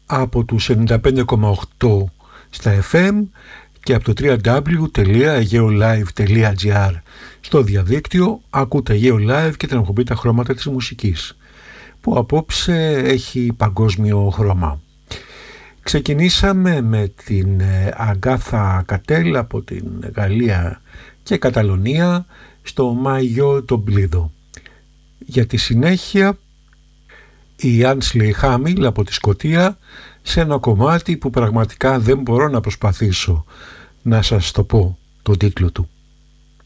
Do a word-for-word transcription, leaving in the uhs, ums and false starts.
από τους ενενήντα πέντε κόμμα οκτώ στα εφ εμ και από το double-u double-u double-u τελεία geolive τελεία gr στο διαδίκτυο. Ακούτε GeoLive και την εκπομπή Τα Χρώματα της Μουσικής, που απόψε έχει παγκόσμιο χρώμα. Ξεκινήσαμε με την Αγκάθα Κατέλ από την Γαλλία και Καταλωνία στο Μάιο τον Πλίδο. Για τη συνέχεια η Άνσλι Χάμιλ από τη Σκωτία σε ένα κομμάτι που πραγματικά δεν μπορώ να προσπαθήσω να σας το πω τον τίτλο του.